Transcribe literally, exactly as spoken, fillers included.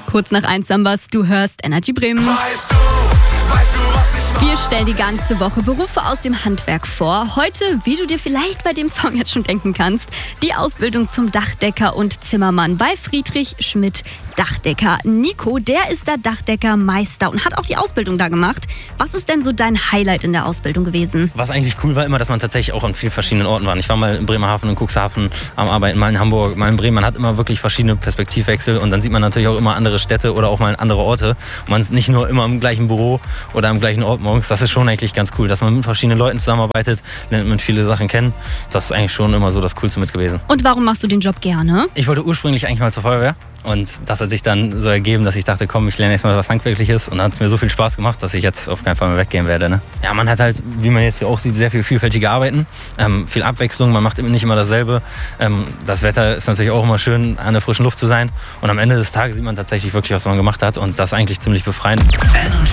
Kurz nach eins haben wir's, du hörst Energy Bremen. Weißt du, weißt du, was ich Wir stellen die ganze Woche Berufe aus dem Handwerk vor. Heute, wie du dir vielleicht bei dem Song jetzt schon denken kannst, die Ausbildung zum Dachdecker und Zimmermann bei Friedrich Schmidt Dachdecker. Nico, der ist der Dachdeckermeister und hat auch die Ausbildung da gemacht. Was ist denn so dein Highlight in der Ausbildung gewesen? Was eigentlich cool war immer, dass man tatsächlich auch an vielen verschiedenen Orten war. Ich war mal in Bremerhaven und Cuxhaven am Arbeiten, mal in Hamburg, mal in Bremen. Man hat immer wirklich verschiedene Perspektivwechsel und dann sieht man natürlich auch immer andere Städte oder auch mal andere Orte. Und man ist nicht nur immer im gleichen Büro oder am gleichen Ort morgens. Das ist schon eigentlich ganz cool, dass man mit verschiedenen Leuten zusammenarbeitet, lernt man viele Sachen kennen. Das ist eigentlich schon immer so das Coolste mit gewesen. Und warum machst du den Job gerne? Ich wollte ursprünglich eigentlich mal zur Feuerwehr und das hat sich dann so ergeben, dass ich dachte, komm, ich lerne jetzt mal was Handwerkliches und dann hat es mir so viel Spaß gemacht, dass ich jetzt auf keinen Fall mehr weggehen werde. Ne? Ja, man hat halt, wie man jetzt hier auch sieht, sehr viel vielfältige Arbeiten, ähm, viel Abwechslung, man macht nicht immer dasselbe. Ähm, das Wetter ist natürlich auch immer schön, an der frischen Luft zu sein und am Ende des Tages sieht man tatsächlich wirklich, was man gemacht hat und das ist eigentlich ziemlich befreiend.